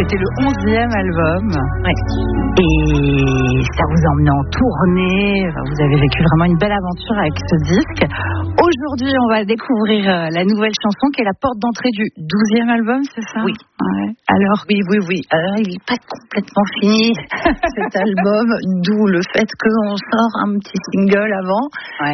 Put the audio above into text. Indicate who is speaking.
Speaker 1: c'était le 11e album.
Speaker 2: Ouais.
Speaker 1: Et ça vous a emmené en tournée. Vous avez vécu vraiment une belle aventure avec ce disque. Aujourd'hui, on va découvrir la nouvelle chanson qui est la porte d'entrée du 12e album, c'est ça?
Speaker 2: Oui.
Speaker 1: Ouais. Alors,
Speaker 2: Oui. Alors, il n'est pas complètement fini, cet album, d'où le fait qu'on sort un petit single avant.
Speaker 1: Ouais.